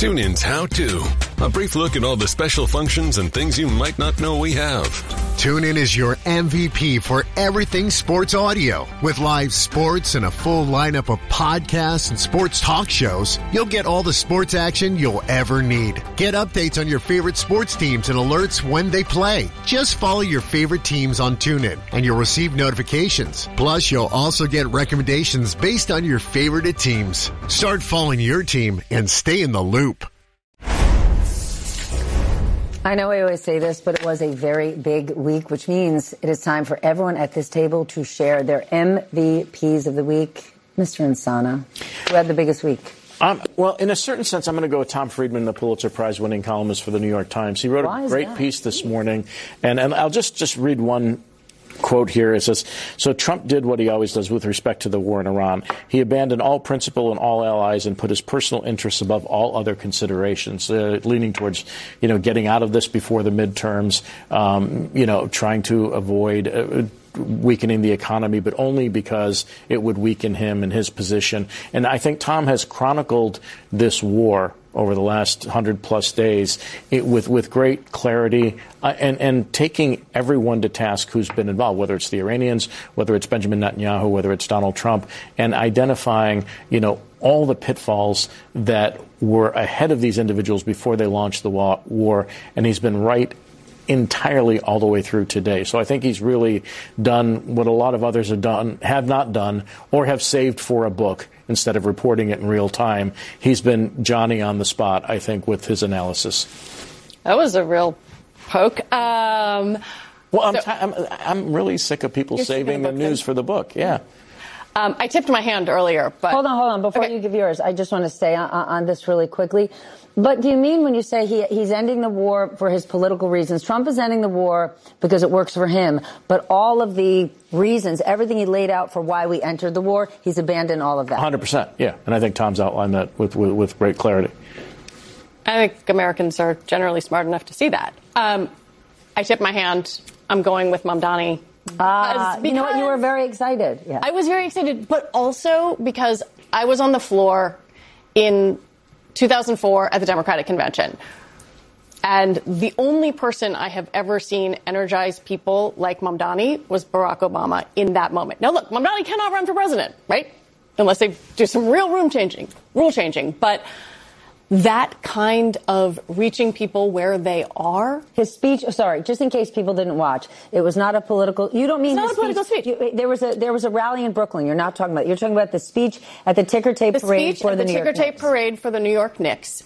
TuneIn's How To. A brief look at all the special functions and things you might not know we have. TuneIn is your MVP for everything sports audio. With live sports and a full lineup of podcasts and sports talk shows, you'll get all the sports action you'll ever need. Get updates on your favorite sports teams and alerts when they play. Just follow your favorite teams on TuneIn, and you'll receive notifications. Plus, you'll also get recommendations based on your favorite teams. Start following your team and stay in the loop. I know I always say this, but it was a very big week, which means it is time for everyone at this table to share their MVPs of the week. Mr. Insana, who had the biggest week? Well, in a certain sense, I'm going to go with Tom Friedman, the Pulitzer Prize-winning columnist for the New York Times. He wrote a great piece this morning, and I'll just read one quote here. It says, so Trump did what he always does with respect to the war in Iran. He abandoned all principle and all allies and put his personal interests above all other considerations, leaning towards, getting out of this before the midterms, trying to avoid weakening the economy, but only because it would weaken him and his position. And I think Tom has chronicled this war over the last 100-plus days with great clarity and taking everyone to task who's been involved, whether it's the Iranians, whether it's Benjamin Netanyahu, whether it's Donald Trump, and identifying, all the pitfalls that were ahead of these individuals before they launched the war. And he's been right entirely all the way through today. So I think he's really done what a lot of others have not done, or have saved for a book instead of reporting it in real time. He's been Johnny on the spot, I think, with his analysis. That was a real poke. I'm really sick of people saving the news for the book. Yeah. I tipped my hand earlier, but hold on. Before you give yours, I just want to stay on this really quickly. But do you mean when you say he's ending the war for his political reasons? Trump is ending the war because it works for him, but all of the reasons, everything he laid out for why we entered the war, he's abandoned all of that. 100%, yeah. And I think Tom's outlined that with great clarity. I think Americans are generally smart enough to see that. I tipped my hand. I'm going with Mamdani. Because you know what? You were very excited. Yeah. I was very excited, but also because I was on the floor in 2004 at the Democratic Convention. And the only person I have ever seen energize people like Mamdani was Barack Obama in that moment. Now, look, Mamdani cannot run for president, right? Unless they do some real rule changing. But that kind of reaching people where they are. His speech, just in case people didn't watch, it was not a political, you don't mean it's not a political speech. There was a rally in Brooklyn. You're talking about the speech at the ticker tape parade for the New York Knicks. The ticker tape parade for the New York Knicks.